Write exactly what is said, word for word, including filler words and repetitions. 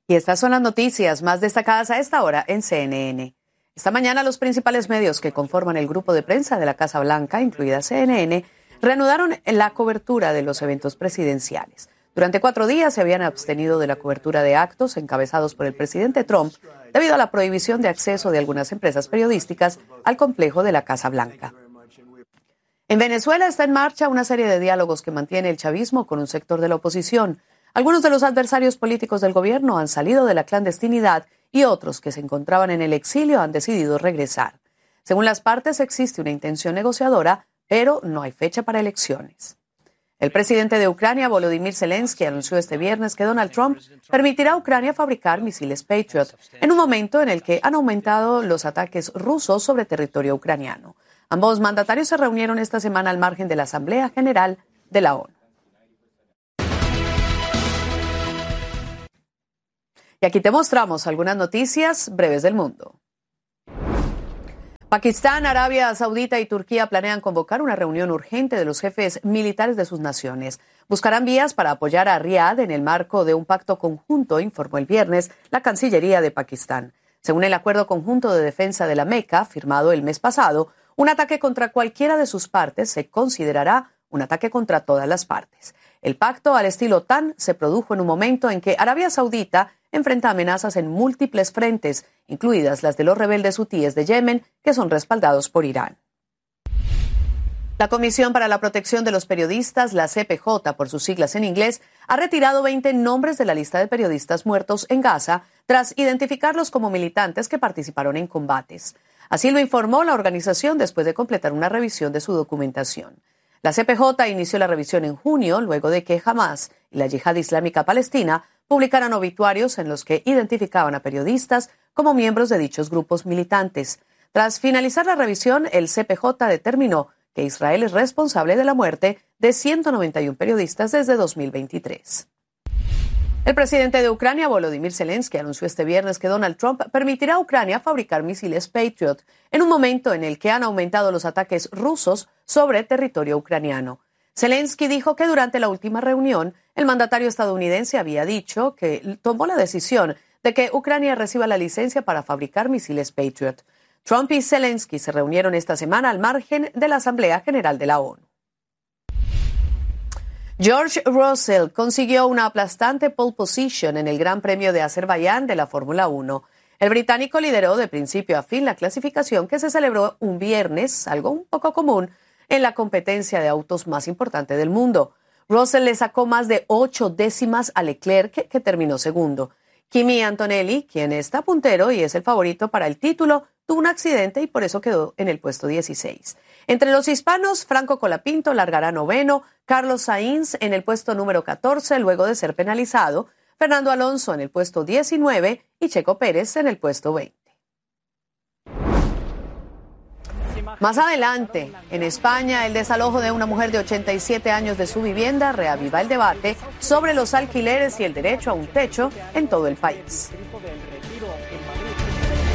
Y estas son las noticias más destacadas a esta hora en C N N. Esta mañana los principales medios que conforman el grupo de prensa de la Casa Blanca, incluida C N N, reanudaron la cobertura de los eventos presidenciales. Durante cuatro días se habían abstenido de la cobertura de actos encabezados por el presidente Trump debido a la prohibición de acceso de algunas empresas periodísticas al complejo de la Casa Blanca. En Venezuela está en marcha una serie de diálogos que mantiene el chavismo con un sector de la oposición. Algunos de los adversarios políticos del gobierno han salido de la clandestinidad y otros que se encontraban en el exilio han decidido regresar. Según las partes, existe una intención negociadora, pero no hay fecha para elecciones. El presidente de Ucrania, Volodymyr Zelensky, anunció este viernes que Donald Trump permitirá a Ucrania fabricar misiles Patriot en un momento en el que han aumentado los ataques rusos sobre territorio ucraniano. Ambos mandatarios se reunieron esta semana al margen de la Asamblea General de la ONU. Y aquí te mostramos algunas noticias breves del mundo. Pakistán, Arabia Saudita y Turquía planean convocar una reunión urgente de los jefes militares de sus naciones. Buscarán vías para apoyar a Riad en el marco de un pacto conjunto, informó el viernes la Cancillería de Pakistán. Según el Acuerdo Conjunto de Defensa de la Meca, firmado el mes pasado, un ataque contra cualquiera de sus partes se considerará un ataque contra todas las partes. El pacto, al estilo OTAN, se produjo en un momento en que Arabia Saudita enfrenta amenazas en múltiples frentes, incluidas las de los rebeldes hutíes de Yemen, que son respaldados por Irán. La Comisión para la Protección de los Periodistas, la C P J por sus siglas en inglés, ha retirado veinte nombres de la lista de periodistas muertos en Gaza tras identificarlos como militantes que participaron en combates. Así lo informó la organización después de completar una revisión de su documentación. La C P J inició la revisión en junio, luego de que Hamas y la Yihad Islámica Palestina publicaran obituarios en los que identificaban a periodistas como miembros de dichos grupos militantes. Tras finalizar la revisión, el C P J determinó que Israel es responsable de la muerte de ciento noventa y uno periodistas desde dos mil veintitrés. El presidente de Ucrania, Volodymyr Zelensky, anunció este viernes que Donald Trump permitirá a Ucrania fabricar misiles Patriot en un momento en el que han aumentado los ataques rusos sobre territorio ucraniano. Zelensky dijo que durante la última reunión, el mandatario estadounidense había dicho que tomó la decisión de que Ucrania reciba la licencia para fabricar misiles Patriot. Trump y Zelensky se reunieron esta semana al margen de la Asamblea General de la ONU. George Russell consiguió una aplastante pole position en el Gran Premio de Azerbaiyán de la Fórmula uno. El británico lideró de principio a fin la clasificación que se celebró un viernes, algo un poco común, en la competencia de autos más importante del mundo. Russell le sacó más de ocho décimas a Leclerc, que, que terminó segundo. Kimi Antonelli, quien está puntero y es el favorito para el título, tuvo un accidente y por eso quedó en el puesto dieciséis. Entre los hispanos, Franco Colapinto largará noveno, Carlos Sainz en el puesto número catorce luego de ser penalizado, Fernando Alonso en el puesto diecinueve y Checo Pérez en el puesto veinte. Más adelante, en España, el desalojo de una mujer de ochenta y siete años de su vivienda reaviva el debate sobre los alquileres y el derecho a un techo en todo el país.